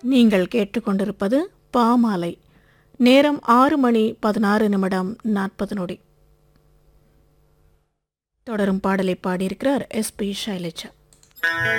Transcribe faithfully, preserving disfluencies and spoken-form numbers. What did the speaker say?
நீங்கள் கேட்டுக்கொண்டிருப்பது பாமாலை. நேரம் ஆறு மணி பதினாறு நிமிடம் நாற்பது நொடி. தொடரும் பாடலை பாடியிருக்கிறார் எஸ் பி சைலஜா.